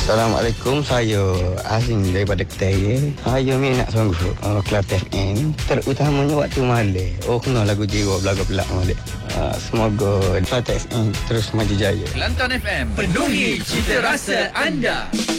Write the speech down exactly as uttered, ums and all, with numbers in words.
Assalamualaikum, saya Azim daripada Ketaya. Saya minat sungguh uh, Kelantan F M, terutamanya waktu malam. Oh, kena lagu jiwa belagak-belak malam. Uh, semoga Kelantan F M terus maju jaya. Kelantan F M, penuhi cita rasa anda.